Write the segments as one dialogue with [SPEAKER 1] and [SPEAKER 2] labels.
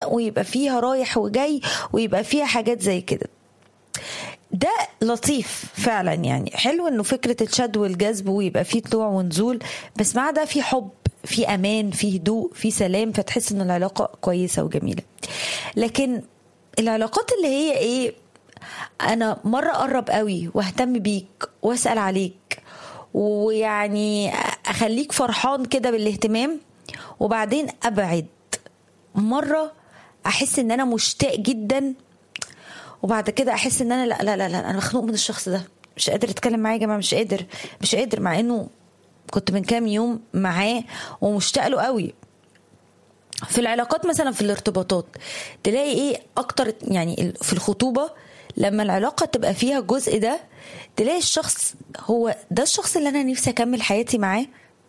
[SPEAKER 1] ويبقى فيها رايح وجاي ويبقى فيها حاجات زي كده. ده لطيف فعلا، يعني حلو انه فكرة الشد والجذب ويبقى فيه طلوع ونزول، بس مع ده في حب، في امان، في هدوء، في سلام، فتحس ان العلاقة كويسة وجميلة. لكن العلاقات اللي هي ايه، انا مرة اقرب قوي واهتم بيك واسأل عليك ويعني اخليك فرحان كده بالاهتمام، وبعدين ابعد. مرة احس ان انا مشتاق جدا، وبعد كده احس ان انا لا لا لا, لا انا مخنوق من الشخص ده، مش قادر اتكلم معاه يا جماعه، مش قادر مع انه كنت من كام يوم معاه ومشتاق له قوي. في العلاقات مثلا، في الارتباطات تلاقي ايه اكتر، يعني في الخطوبه لما العلاقه تبقى فيها الجزء ده، تلاقي الشخص هو ده الشخص اللي انا نفسي اكمل حياتي معاه،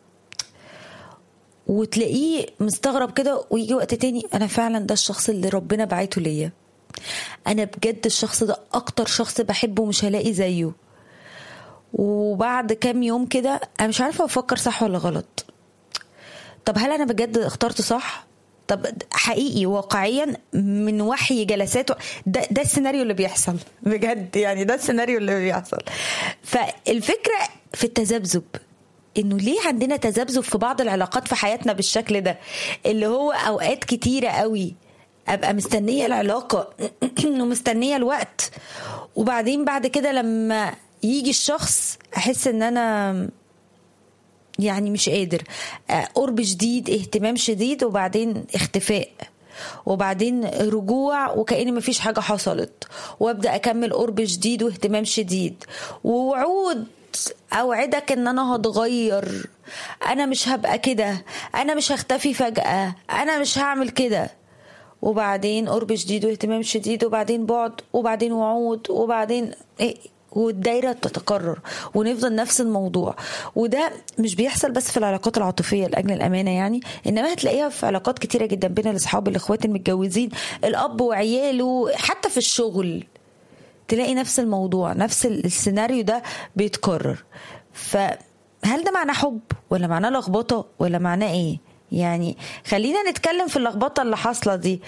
[SPEAKER 1] وتلاقيه مستغرب كده، ويجي وقت تاني انا فعلا ده الشخص اللي ربنا بعته ليا، انا بجد الشخص ده اكتر شخص بحبه مش هلاقي زيه. وبعد كام يوم كده انا مش عارفه افكر صح ولا غلط. طب هل انا بجد اخترت صح؟ طب حقيقي واقعيا من وحي جلسات ده السيناريو اللي بيحصل بجد، يعني ده السيناريو اللي بيحصل. فالفكره في التذبذب، انه ليه عندنا تذبذب في بعض العلاقات في حياتنا بالشكل ده، اللي هو اوقات كتيره قوي ابقى مستنيه العلاقه ومستنيه الوقت، وبعدين بعد كده لما يجي الشخص احس ان انا يعني مش قادر، قرب شديد، اهتمام شديد، وبعدين اختفاء، وبعدين رجوع وكأن مفيش حاجه حصلت، وابدا اكمل قرب شديد واهتمام شديد، ووعود اوعدك ان انا هتغير، انا مش هبقى كده، انا مش هختفي فجأة، انا مش هعمل كده، وبعدين قرب شديد واهتمام شديد، وبعدين بعد، وبعدين وعود، وبعدين إيه، والدايرة تتكرر ونفضل نفس الموضوع. وده مش بيحصل بس في العلاقات العاطفية لأجل الأمانة يعني، إنما هتلاقيها في علاقات كتيرة جدا بين الأصحاب، الأخوات، المتجوزين، الأب وعياله، حتى في الشغل تلاقي نفس الموضوع، نفس السيناريو ده بيتكرر. فهل ده معناه حب ولا معناه لخبطة ولا معناه ايه؟ يعني خلينا نتكلم في اللخبطة اللي حاصلة دي.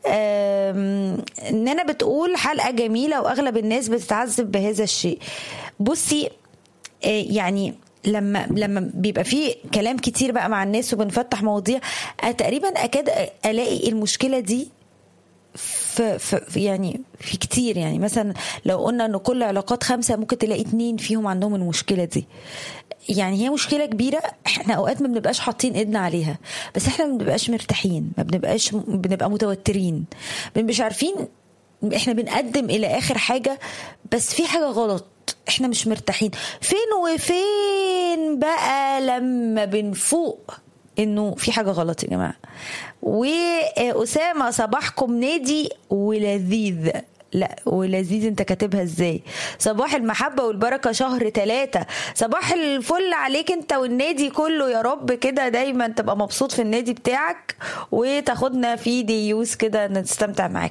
[SPEAKER 1] اننا بتقول حلقة جميلة واغلب الناس بتتعذب بهذا الشيء. بصي، يعني لما بيبقى فيه كلام كتير بقى مع الناس وبنفتح مواضيع، تقريبا اكاد الاقي المشكلة دي يعني في كتير. يعني مثلا لو قلنا ان كل علاقات 5 ممكن تلاقي 2 فيهم عندهم المشكلة دي. يعني هي مشكلة كبيرة، احنا اوقات ما بنبقاش حاطين ايدنا عليها، بس احنا ما بنبقاش مرتاحين، بنبقى متوترين، مش عارفين احنا بنقدم الى اخر حاجة، بس في حاجة غلط، احنا مش مرتاحين. فين وفين بقى لما بنفوق انه في حاجة غلط يا جماعة. وأسامة صباحكم نادي ولذيذ، لا ولذيذ انت كاتبها ازاي؟ صباح المحبة والبركة شهر 3، صباح الفل عليك انت والنادي كله، يا رب كده دايما تبقى مبسوط في النادي بتاعك وتاخدنا في ديوس كده نستمتع معاك.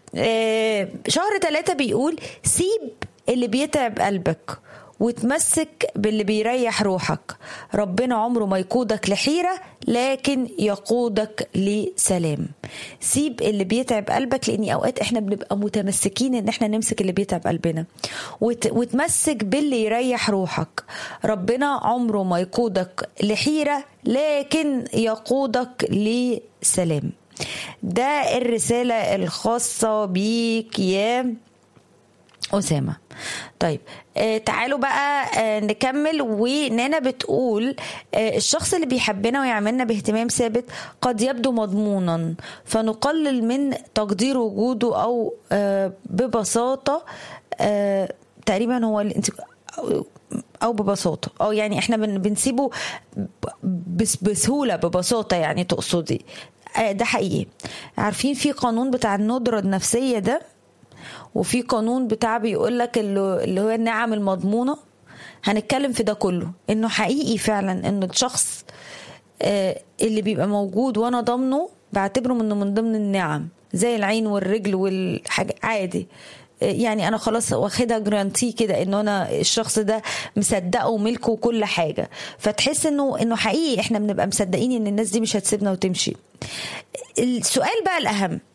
[SPEAKER 1] شهر 3 بيقول سيب اللي بيتعب قلبك وتمسك باللي بيريح روحك، ربنا عمره ما يقودك لحيرة لكن يقودك لسلام. سيب اللي بيتعب قلبك، لأني أوقات إحنا بنبقى متمسكين إن إحنا نمسك اللي بيتعب قلبنا، وتمسك باللي يريح روحك، ربنا عمره ما يقودك لحيرة لكن يقودك لسلام. ده الرسالة الخاصة بيك يا أسامة. طيب تعالوا بقى نكمل. ونانا بتقول الشخص اللي بيحبنا ويعملنا باهتمام ثابت قد يبدو مضمونا فنقلل من تقدير وجوده، أو ببساطة تقريبا هو أو ببساطة، أو يعني إحنا بنسيبه بسهولة، ببساطة يعني تقصدي. ده حقيقي. عارفين في قانون بتاع الندرة النفسية ده، وفي قانون بتاع بيقولك اللي هو النعم المضمونة. هنتكلم في ده كله، انه حقيقي فعلا انه الشخص اللي بيبقى موجود وانا ضمنه بعتبره منه من ضمن النعم، زي العين والرجل والحاجة عادي. يعني انا خلاص واخدها جرانتي كده انه انا الشخص ده مصدقه وملكه وكل حاجة، فتحس انه حقيقي احنا بنبقى مصدقين ان الناس دي مش هتسيبنا وتمشي. السؤال بقى الاهم،